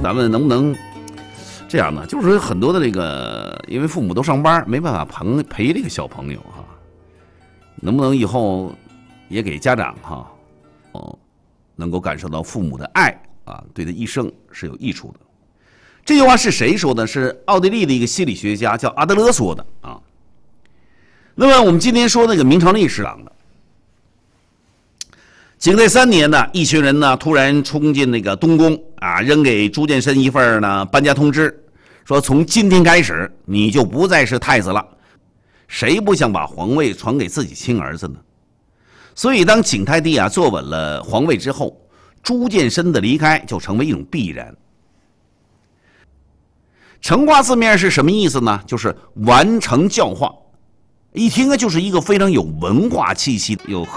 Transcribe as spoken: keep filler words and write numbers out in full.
咱们能不能这样呢？就是说很多的这个，因为父母都上班，没办法陪陪这个小朋友哈，能不能以后也给家长哈，哦，能够感受到父母的爱啊，对他一生是有益处的。这句话是谁说的？是奥地利的一个心理学家叫阿德勒说的啊。那么我们今天说那个明朝历史上的。景泰三年呢，一群人呢突然冲进那个东宫啊，扔给朱见深一份呢搬家通知，说从今天开始你就不再是太子了，谁不想把皇位传给自己亲儿子呢？所以当景泰帝啊坐稳了皇位之后，朱见深的离开就成为一种必然。成化字面是什么意思呢？就是完成教化，一听啊就是一个非常有文化气息、有